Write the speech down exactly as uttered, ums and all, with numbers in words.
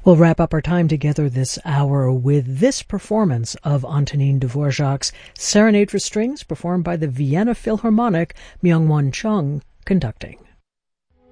We'll wrap up our time together this hour with this performance of Antonin Dvorak's Serenade for Strings, performed by the Vienna Philharmonic, Myung-Whun Chung conducting.